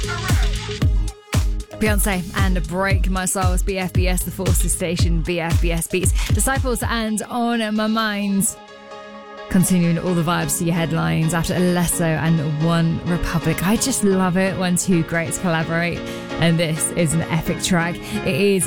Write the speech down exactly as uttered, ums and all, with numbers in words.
Beyonce and Break My Soul. B F B S, the Forces Station, B F B S Beats. Disciples and On My Mind. Continuing all the vibes to your headlines after Alesso and One Republic. I just love it when two greats collaborate, and this is an epic track. It is